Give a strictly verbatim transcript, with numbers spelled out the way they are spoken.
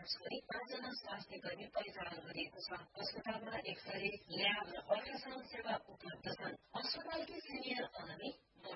खर्च गरी पाँचजना स्वास्थ्य कर्मी परिचालन गरिएको छ। अस्पतालमा एक्सरे, ल्याब र अल्ट्रासाउण्ड सेवा